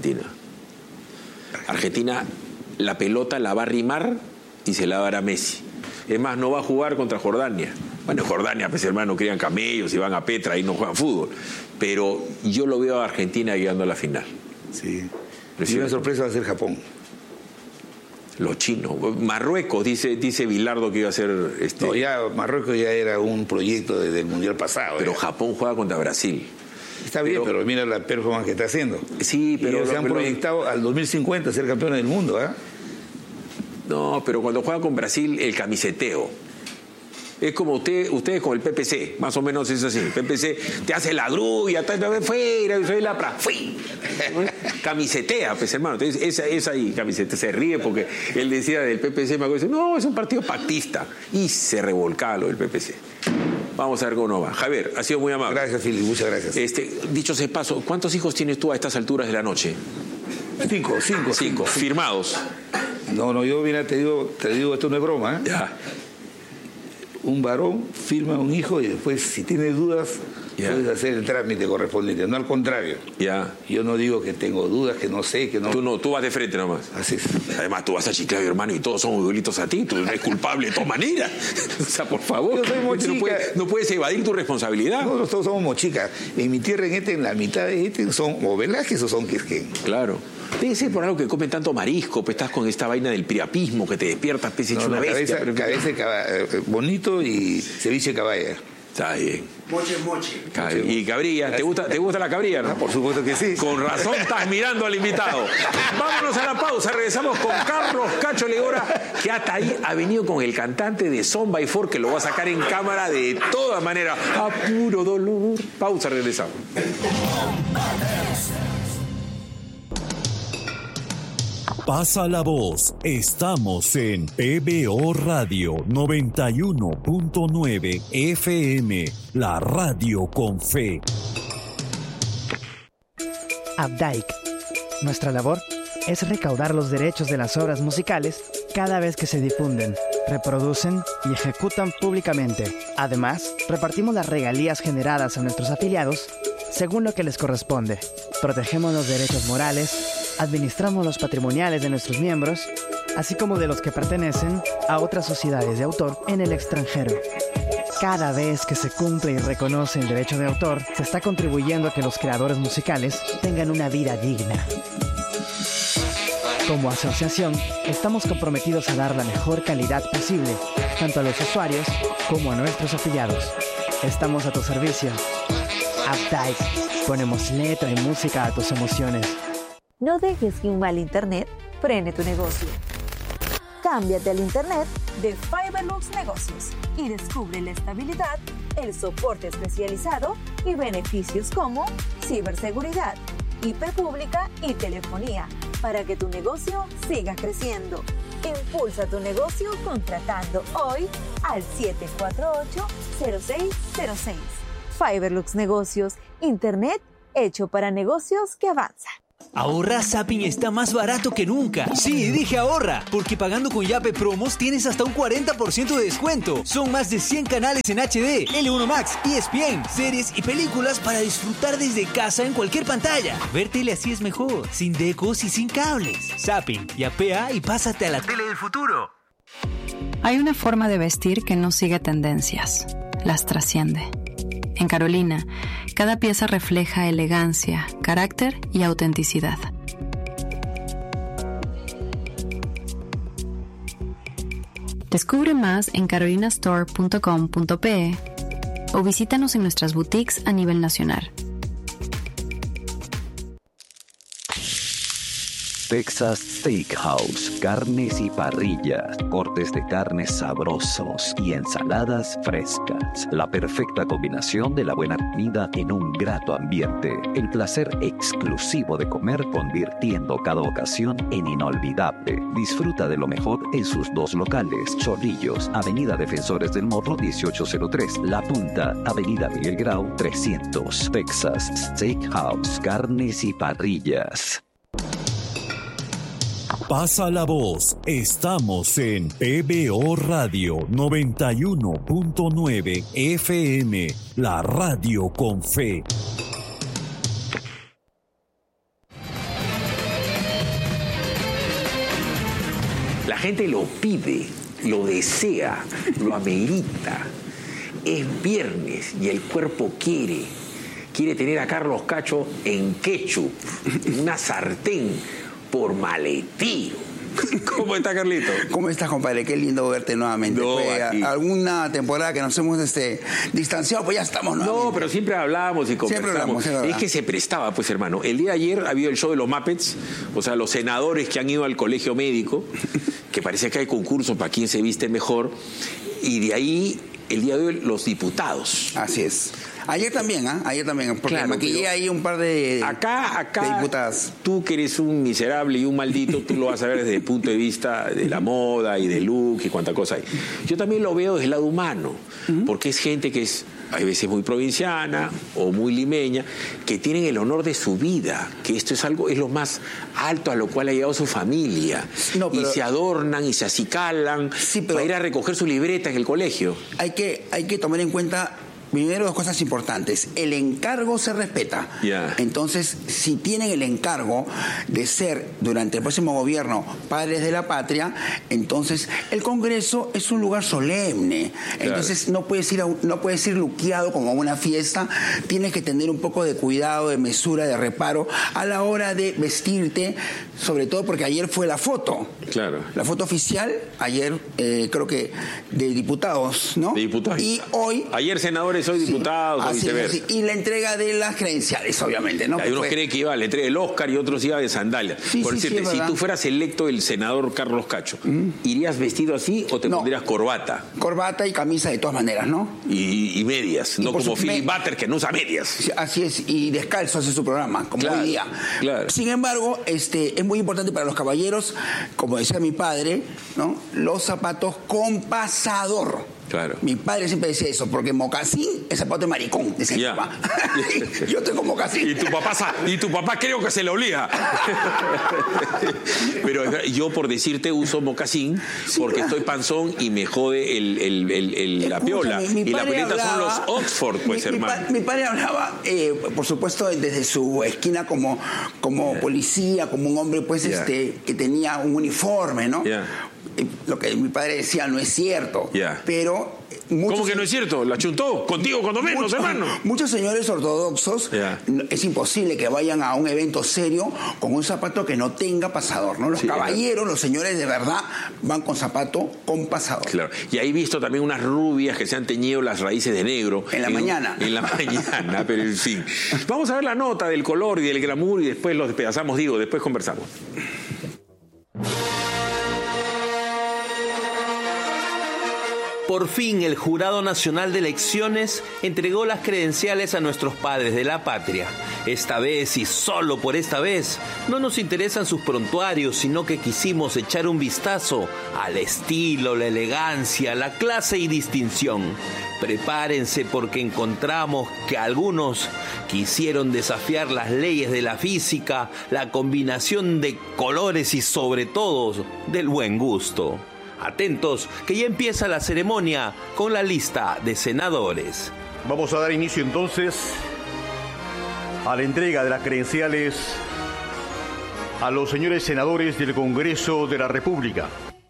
la pelota la va a rimar y se la va a dar a Messi. Es más, no va a jugar contra Jordania. Bueno, Jordania, pues hermano, crían camellos y van a Petra y no juegan fútbol. Pero yo lo veo a Argentina llegando a la final. Sí. Y una sorpresa va a ser Japón. Los chinos. Marruecos, dice Bilardo que iba a ser... No, Marruecos ya era un proyecto desde el Mundial pasado. Pero Japón juega contra Brasil. Está bien, pero mira la performance que está haciendo. Sí, pero... se han proyectado al 2050 ser campeones del mundo, ¿ah? No, pero cuando juega con Brasil, el camiseteo. Es como ustedes con el PPC, más o menos es así. El PPC te hace la grulla, fuera, soy la pra, fui. Camisetea, pues hermano. Entonces, es ahí, camiseta. Se ríe porque él decía del PPC, me acuerdo, no, es un partido pactista. Y se revolcaba lo del PPC. Vamos a ver cómo nos va. Javier, ha sido muy amable. Gracias, Fili, muchas gracias. Dicho sea paso, ¿cuántos hijos tienes tú a estas alturas de la noche? 5. ¿Firmados? No, yo mira, te digo, esto no es broma, ¿eh? Ya. Un varón firma un hijo y después, si tienes dudas, puedes hacer el trámite correspondiente. No al contrario. Ya. Yo no digo que tengo dudas, que no sé, que no... Tú vas de frente nomás. Así es. Además, tú vas a Chiclayo, hermano, y todos son igualitos a ti. Tú no eres culpable de todas maneras. O sea, por favor. Yo soy mochica. No puedes evadir tu responsabilidad. Nosotros todos somos mochicas. En mi tierra, en la mitad de son o Velázquez o son Quisquén. Claro. Debe ser por algo que comen tanto marisco, pues estás con esta vaina del priapismo que te despiertas, pues hecho una bestia. Bonito y ceviche de caballa. Está bien. Moche. Y cabrilla, ¿te gusta la cabrilla, no? Por supuesto que sí. Con razón estás mirando al invitado. Vámonos a la pausa, regresamos con Carlos Cacho Legora, que hasta ahí ha venido con el cantante de Son by Four, que lo va a sacar en cámara de todas maneras, a puro dolor. Pausa, regresamos. Pasa la voz, estamos en PBO Radio 91.9 FM, la radio con fe. Abdaik. Nuestra labor es recaudar los derechos de las obras musicales cada vez que se difunden, reproducen y ejecutan públicamente. Además, repartimos las regalías generadas a nuestros afiliados según lo que les corresponde. Protegemos los derechos morales, administramos los patrimoniales de nuestros miembros, así como de los que pertenecen a otras sociedades de autor en el extranjero. Cada vez que se cumple y reconoce el derecho de autor, se está contribuyendo a que los creadores musicales tengan una vida digna. Como asociación, estamos comprometidos a dar la mejor calidad posible, tanto a los usuarios como a nuestros afiliados. Estamos a tu servicio. Updike. Ponemos letra y música a tus emociones. No dejes que un mal internet frene tu negocio. Cámbiate al internet de Fiberlux Negocios y descubre la estabilidad, el soporte especializado y beneficios como ciberseguridad, IP pública y telefonía para que tu negocio siga creciendo. Impulsa tu negocio contratando hoy al 748-0606. Fiberlux Negocios, Internet hecho para negocios que avanza. Ahorra Zapping está más barato que nunca. Sí, dije ahorra, porque pagando con Yape Promos tienes hasta un 40% de descuento. Son más de 100 canales en HD, L1 Max, ESPN, series y películas para disfrutar desde casa en cualquier pantalla. Ver tele así es mejor, sin decos y sin cables. Zapping, yapea y pásate a la tele del futuro. Hay una forma de vestir que no sigue tendencias, las trasciende. En Carolina, cada pieza refleja elegancia, carácter y autenticidad. Descubre más en carolinastore.com.pe o visítanos en nuestras boutiques a nivel nacional. Texas Steakhouse, carnes y parrillas, cortes de carnes sabrosos y ensaladas frescas. La perfecta combinación de la buena comida en un grato ambiente. El placer exclusivo de comer convirtiendo cada ocasión en inolvidable. Disfruta de lo mejor en sus dos locales. Chorrillos, Avenida Defensores del Morro 1803. La Punta, Avenida Miguel Grau 300. Texas Steakhouse, carnes y parrillas. Pasa la voz. Estamos en PBO Radio 91.9 FM, la radio con fe. La gente lo pide, lo desea, lo amerita. Es viernes y el cuerpo quiere tener a Carlos Cacho en ketchup, en una sartén, por maletero. ¿Cómo está, Carlito? ¿Cómo estás, compadre? Qué lindo verte nuevamente. Alguna temporada que nos hemos distanciado, pues ya estamos nuevamente. No, pero siempre hablamos y conversamos. Siempre hablamos, es que se prestaba, pues, hermano. El día de ayer ha habido el show de los Muppets, o sea, los senadores que han ido al colegio médico, que parece que hay concurso para quién se viste mejor, y de ahí, el día de hoy, los diputados. Así es. Ayer también, porque claro, maquillé ahí un par de diputadas. Tú que eres un miserable y un maldito, tú lo vas a ver desde el punto de vista de la moda y de look y cuánta cosa hay. Yo también lo veo desde el lado humano, porque es gente que es a veces muy provinciana o muy limeña, que tienen el honor de su vida, que esto es lo más alto a lo cual ha llegado su familia. Y se adornan y se acicalan para ir a recoger su libreta en el colegio. Hay que tomar en cuenta primero dos cosas importantes. El encargo se respeta. Entonces, si tienen el encargo de ser, durante el próximo gobierno, padres de la patria, entonces el Congreso es un lugar solemne. Entonces, no puedes ir luqueado como a una fiesta. Tienes que tener un poco de cuidado, de mesura, de reparo a la hora de vestirte, sobre todo porque ayer fue la foto. La foto oficial, ayer creo que de diputados, ¿no? De diputados. Y hoy... Ayer senadores, hoy diputados, o viceversa. Y la entrega de las credenciales, obviamente, ¿no? Hay unos creen que iba a la entrega del Oscar y otros iba de sandalia. Por decirte, si tú fueras electo el senador Carlos Cacho, ¿irías vestido así o te pondrías corbata? Corbata y camisa de todas maneras, ¿no? Y medias, no como Philip Butter, que no usa medias. Así es, y descalzo hace su programa, como hoy día. Sin embargo, es muy importante para los caballeros, como decía mi padre, ¿no? Los zapatos con pasador. Mi padre siempre decía eso, porque mocasín es zapato de maricón, decía mi papá. Yo tengo mocasín. Y tu papá creo que se lo obliga. Pero yo, por decirte, uso mocasín porque estoy panzón y me jode la piola. Y la piolita son los Oxford, pues, hermano. Mi padre hablaba, por supuesto, desde su esquina como policía, como un hombre, pues, que tenía un uniforme, ¿no? Lo que mi padre decía no es cierto, pero... ¿Cómo que no es cierto? ¿La chuntó? Contigo cuando menos, hermano. Muchos señores ortodoxos, es imposible que vayan a un evento serio con un zapato que no tenga pasador, ¿no? Los caballeros, los señores de verdad, van con zapato con pasador. Claro. Y ahí he visto también unas rubias que se han teñido las raíces de negro. En la mañana. En la mañana, pero en fin. Vamos a ver la nota del color y del glamour y después los despedazamos, después conversamos. Por fin el Jurado Nacional de Elecciones entregó las credenciales a nuestros padres de la patria. Esta vez, y solo por esta vez, no nos interesan sus prontuarios, sino que quisimos echar un vistazo al estilo, la elegancia, la clase y distinción. Prepárense porque encontramos que algunos quisieron desafiar las leyes de la física, la combinación de colores y sobre todo del buen gusto. Atentos, que ya empieza la ceremonia con la lista de senadores. Vamos a dar inicio entonces a la entrega de las credenciales a los señores senadores del Congreso de la República.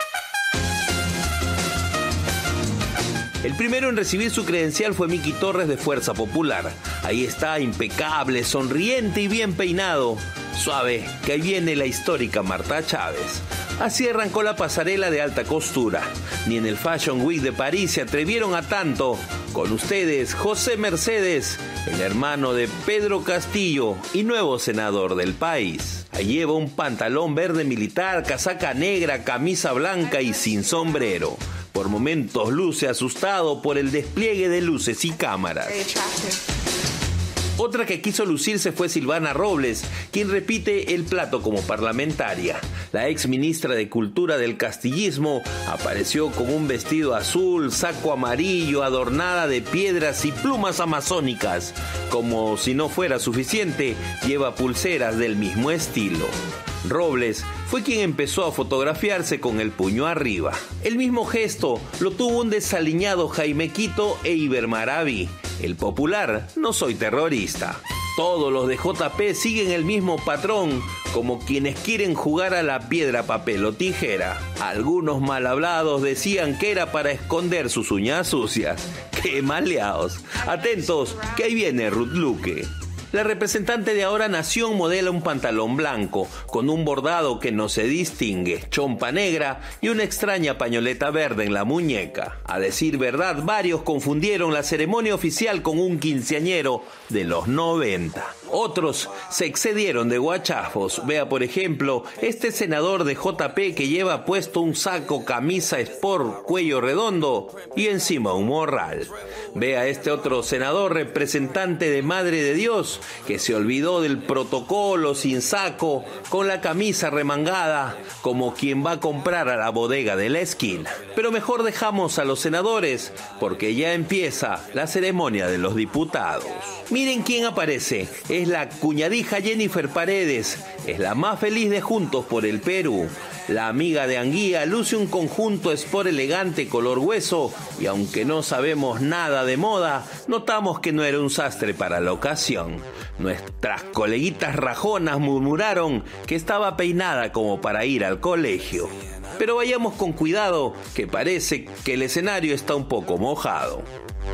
El primero en recibir su credencial fue Miki Torres de Fuerza Popular. Ahí está, impecable, sonriente y bien peinado. Suave, que ahí viene la histórica Marta Chávez. Así arrancó la pasarela de alta costura. Ni en el Fashion Week de París se atrevieron a tanto. Con ustedes, José Mercedes, el hermano de Pedro Castillo y nuevo senador del país. Ahí lleva un pantalón verde militar, casaca negra, camisa blanca y sin sombrero. Por momentos luce asustado por el despliegue de luces y cámaras. Otra que quiso lucirse fue Silvana Robles, quien repite el plato como parlamentaria. La ex ministra de Cultura del castillismo apareció con un vestido azul, saco amarillo, adornada de piedras y plumas amazónicas. Como si no fuera suficiente, lleva pulseras del mismo estilo. Robles fue quien empezó a fotografiarse con el puño arriba. El mismo gesto lo tuvo un desaliñado Jaime Quito e Iber Maraví. El popular No Soy Terrorista. Todos los de JP siguen el mismo patrón, como quienes quieren jugar a la piedra, papel o tijera. Algunos mal hablados decían que era para esconder sus uñas sucias. ¡Qué maleados! Atentos, que ahí viene Ruth Luque. La representante de Ahora Nación modela un pantalón blanco, con un bordado que no se distingue, chompa negra y una extraña pañoleta verde en la muñeca. A decir verdad, varios confundieron la ceremonia oficial con un quinceañero de los 90. Otros se excedieron de guachafos. Vea, por ejemplo, este senador de JP que lleva puesto un saco, camisa sport, cuello redondo y encima un morral. Vea este otro senador representante de Madre de Dios que se olvidó del protocolo, sin saco, con la camisa remangada, como quien va a comprar a la bodega de la esquina. Pero mejor dejamos a los senadores, porque ya empieza la ceremonia de los diputados. Miren quién aparece. Es la cuñadija Jennifer Paredes. Es la más feliz de Juntos por el Perú. La amiga de Anguía luce un conjunto sport elegante color hueso y aunque no sabemos nada de moda, notamos que no era un sastre para la ocasión. Nuestras coleguitas rajonas murmuraron que estaba peinada como para ir al colegio. Pero vayamos con cuidado, que parece que el escenario está un poco mojado.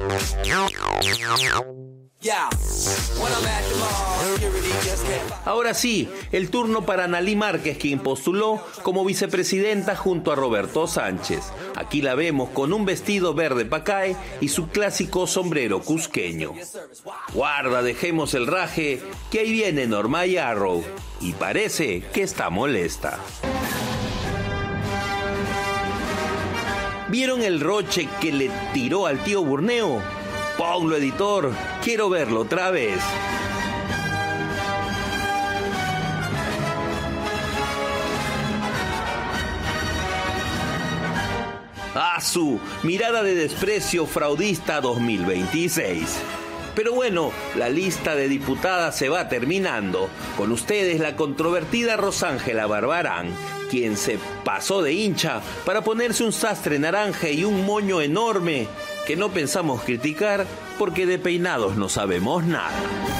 Ahora sí, el turno para Analí Márquez, quien postuló como vicepresidenta junto a Roberto Sánchez. Aquí la vemos con un vestido verde pacae y su clásico sombrero cusqueño. Guarda, dejemos el raje, que ahí viene Norma Yarrow y parece que está molesta. ¿Vieron el roche que le tiró al tío Burneo? Ponlo, editor, quiero verlo otra vez. Su mirada de desprecio fraudista 2026. Pero bueno, la lista de diputadas se va terminando. Con ustedes la controvertida Rosángela Barbarán, quien se pasó de hincha para ponerse un sastre naranja y un moño enorme que no pensamos criticar porque de peinados no sabemos nada.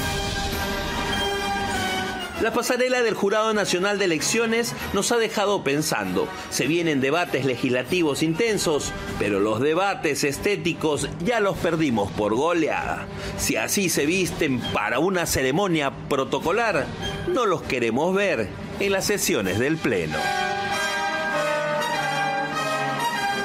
La pasarela del Jurado Nacional de Elecciones nos ha dejado pensando. Se vienen debates legislativos intensos, pero los debates estéticos ya los perdimos por goleada. Si así se visten para una ceremonia protocolar, no los queremos ver en las sesiones del Pleno.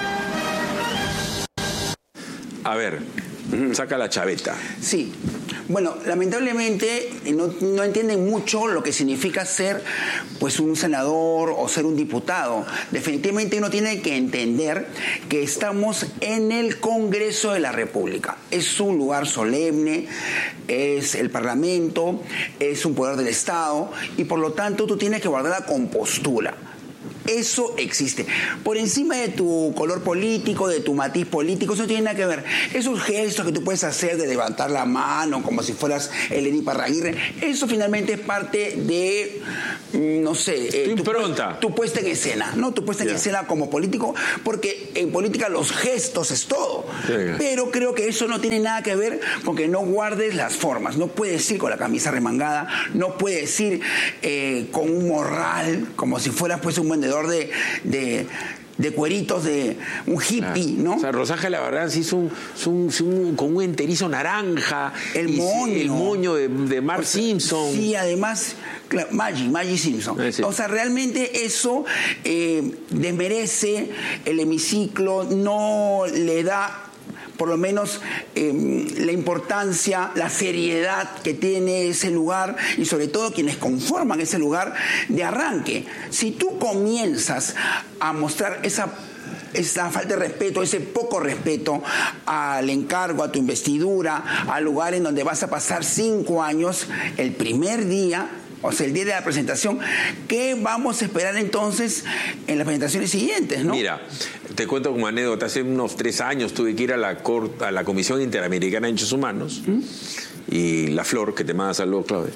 A ver, saca la chaveta. Sí. Bueno, lamentablemente no entienden mucho lo que significa ser pues un senador o ser un diputado. Definitivamente uno tiene que entender que estamos en el Congreso de la República. Es un lugar solemne, es el Parlamento, es un poder del Estado y por lo tanto tú tienes que guardar la compostura. Eso existe. Por encima de tu color político, de tu matiz político, eso no tiene nada que ver. Esos gestos que tú puedes hacer de levantar la mano como si fueras Eleni Parraguirre, eso finalmente es parte de, no sé, tu puesta en escena, ¿no? Tu puesta en escena como político, porque en política los gestos es todo. Pero creo que eso no tiene nada que ver con que no guardes las formas. No puedes ir con la camisa remangada, no puedes ir con un morral, como si fueras pues un vendedor de cueritos de un hippie, ¿no? O sea, Rosángela Barrán se hizo con un enterizo naranja. El moño de Mark Simpson. Sí, además, Maggie Simpson. Sí. O sea, realmente eso desmerece el hemiciclo, no le da por lo menos la importancia, la seriedad que tiene ese lugar y sobre todo quienes conforman ese lugar de arranque. Si tú comienzas a mostrar esa falta de respeto, ese poco respeto al encargo, a tu investidura, al lugar en donde vas a pasar 5 años, el primer día, o sea, el día de la presentación, ¿qué vamos a esperar entonces en las presentaciones siguientes, no? Mira, te cuento como anécdota, hace unos 3 años tuve que ir a la Comisión Interamericana de Derechos Humanos y La Flor, que te manda saludos, Claudia,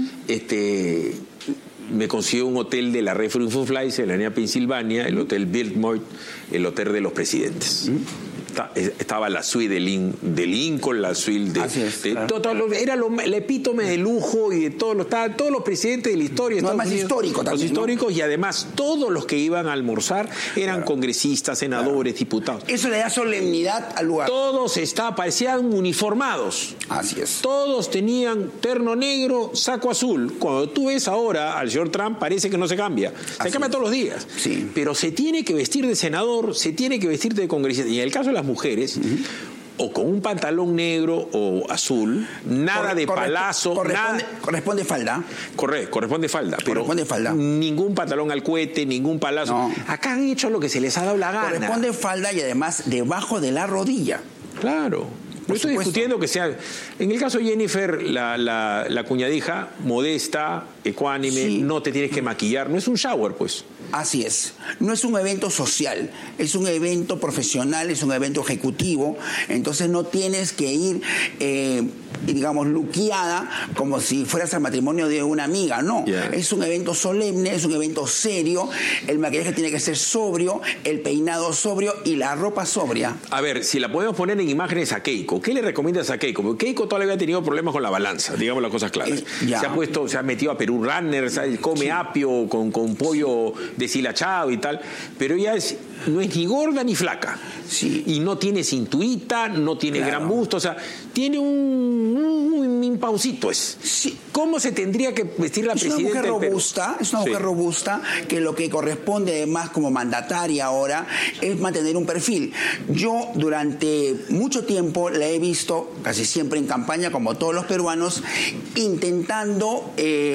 me consiguió un hotel de la Red Freedom for Flies en la avenida Pensilvania, el Hotel Biltmore, el hotel de los presidentes. Estaba la suite de Lincoln, la suite era el epítome de lujo y de todos los presidentes de la historia. No, más histórico también. Los históricos, ¿no? Y además todos los que iban a almorzar eran congresistas, senadores, diputados. Eso le da solemnidad al lugar. Todos parecían uniformados. Así es. Todos tenían terno negro, saco azul. Cuando tú ves ahora al señor Trump, parece que no se cambia. Se cambia todos los días. Sí. Pero se tiene que vestir de senador, se tiene que vestir de congresista. Y en el caso de las mujeres, o con un pantalón negro o azul, nada de palazo, corresponde falda. Corresponde falda, pero ningún pantalón al cohete, ningún palazo. No. Acá han hecho lo que se les ha dado la gana. Corresponde falda y además debajo de la rodilla. Claro. No estoy discutiendo que sea... En el caso de Jennifer, la cuñadija, modesta, ecuánime, no te tienes que maquillar, no es un shower, pues. Así es. No es un evento social, es un evento profesional, es un evento ejecutivo, entonces no tienes que ir, digamos, luqueada como si fueras al matrimonio de una amiga, no. Es un evento solemne, es un evento serio, el maquillaje tiene que ser sobrio, el peinado sobrio y la ropa sobria. A ver, si la podemos poner en imágenes a Keiko, ¿qué le recomiendas a Keiko? Porque Keiko todavía ha tenido problemas con la balanza, digamos las cosas claras. Se ha metido a Perú Runner, come apio con pollo deshilachado y tal, pero ella no es ni gorda ni flaca. Sí. Y no tiene cinturita, no tiene gran busto, o sea, tiene un paucito. Sí. ¿Cómo se tendría que vestir la presidenta del Perú? Es una mujer robusta que lo que corresponde además como mandataria ahora es mantener un perfil. Yo durante mucho tiempo la he visto, casi siempre en campaña, como todos los peruanos, intentando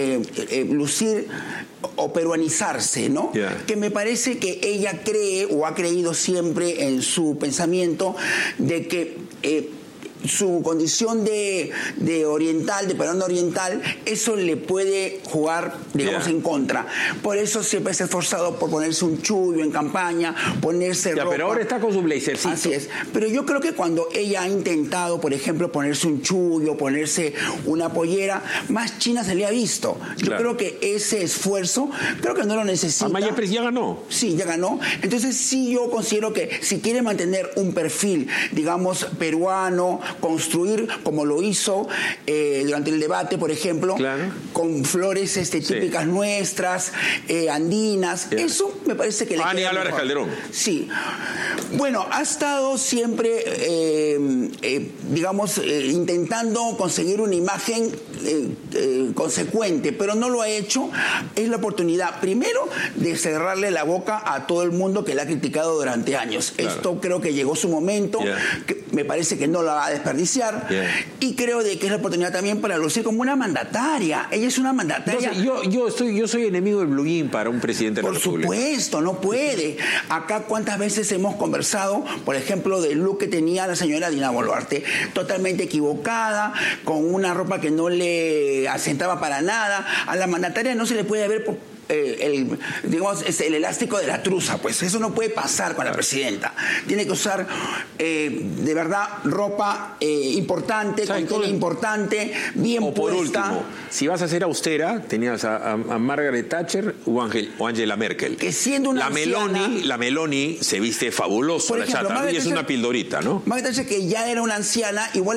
lucir o peruanizarse, ¿no? Que me parece que ella cree o ha creído siempre en su pensamiento de que su condición de oriental, de peruano oriental, eso le puede jugar, digamos, en contra. Por eso siempre se ha esforzado por ponerse un chullo en campaña, ponerse ropa. Pero ahora está con su blazercito. Así es. Pero yo creo que cuando ella ha intentado, por ejemplo, ponerse un chullo, ponerse una pollera, más china se le ha visto. Yo creo que ese esfuerzo, creo que no lo necesita. Además, ya ganó. Sí, ya ganó. Entonces, sí, yo considero que si quiere mantener un perfil, digamos, peruano, construir como lo hizo durante el debate, por ejemplo, con flores típicas nuestras, andinas. Eso me parece que le queda ni Álvarez Calderón. Sí. Bueno, ha estado siempre, digamos, intentando conseguir una imagen consecuente, pero no lo ha hecho. Es la oportunidad, primero, de cerrarle la boca a todo el mundo que la ha criticado durante años. Esto creo que llegó su momento. me parece que no la va a desperdiciar. Y creo de que es la oportunidad también para lucir como una mandataria. Ella es una mandataria. Entonces, yo soy enemigo del blue jean para un presidente de la República. Por supuesto, no puede. Acá cuántas veces hemos conversado, por ejemplo, del look que tenía la señora Dina Boluarte, totalmente equivocada, con una ropa que no le asentaba para nada. A la mandataria no se le puede ver el elástico de la truza, pues eso no puede pasar con la presidenta. Tiene que usar de verdad ropa importante, con tela importante, bien puesta. Por último, si vas a ser austera, tenías a Margaret Thatcher o Angela Merkel. Que siendo una la Meloni se viste fabuloso, la chata, y es una pildorita, ¿no? Margaret Thatcher, que ya era una anciana, igual